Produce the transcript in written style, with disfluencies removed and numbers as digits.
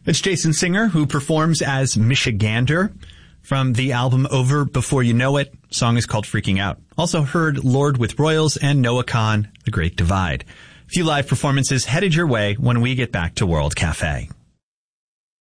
It's Jason Singer, who performs as Michigander from the album Over Before You Know It. Song is called Freaking Out. Also heard Lord with Royals and Noah Kahan, The Great Divide. A few live performances headed your way when we get back to World Cafe.